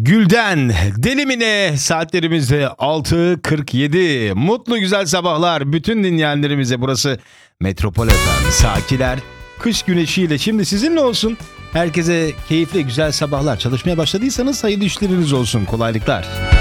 Gül'den Delimine saatlerimizde 6.47. Mutlu güzel sabahlar bütün dinleyenlerimize. Burası Metropol FM. Sakiler kış güneşiyle şimdi sizinle olsun. Herkese keyifli güzel sabahlar. Çalışmaya başladıysanız hayırlı işleriniz olsun. Kolaylıklar.